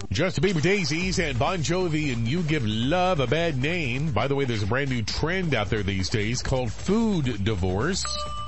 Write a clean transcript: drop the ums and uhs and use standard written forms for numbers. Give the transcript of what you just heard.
Justin Bieber, Daisies, and Bon Jovi, and You Give Love a Bad Name. By the way, there's a brand new trend out there these days called food divorce.